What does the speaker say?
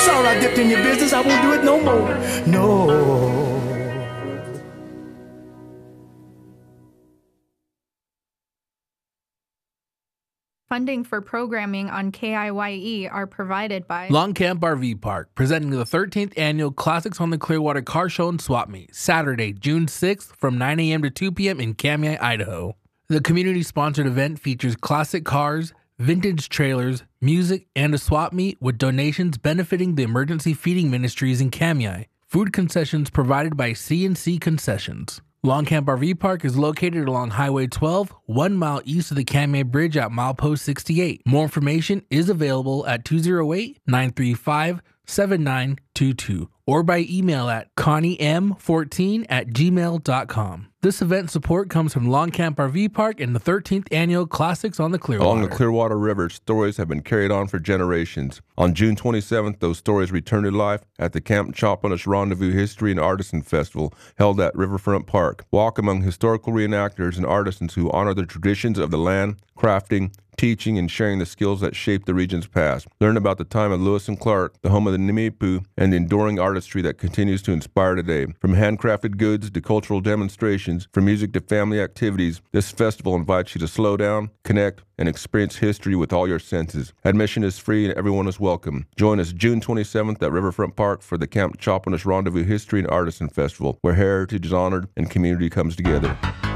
sorry I dipped in your business. I won't do it no more. No. Funding for programming on KIYE are provided by Long Camp RV Park, presenting the 13th Annual Classics on the Clearwater Car Show and Swap Meet, Saturday, June 6th from 9 a.m. to 2 p.m. in Kamiah, Idaho. The community-sponsored event features classic cars, vintage trailers, music, and a swap meet with donations benefiting the emergency feeding ministries in Kamiah. Food concessions provided by C&C Concessions. Long Camp RV Park is located along Highway 12, 1 mile east of the Kamiah Bridge at milepost 68. More information is available at 208-935-7922 or by email at conniem14@gmail.com. This event support comes from Long Camp RV Park and the 13th Annual Classics on the Clearwater. Along the Clearwater River, stories have been carried on for generations. On June 27th, those stories return to life at the Camp Chopanish Rendezvous History and Artisan Festival held at Riverfront Park. Walk among historical reenactors and artisans who honor the traditions of the land, crafting, teaching, and sharing the skills that shaped the region's past. Learn about the time of Lewis and Clark, the home of the Nimipu, and the enduring artistry that continues to inspire today. From handcrafted goods to cultural demonstrations, from music to family activities, this festival invites you to slow down, connect, and experience history with all your senses. Admission is free and everyone is welcome. Join us June 27th at Riverfront Park for the Camp Chopanish Rendezvous History and Artisan Festival, where heritage is honored and community comes together.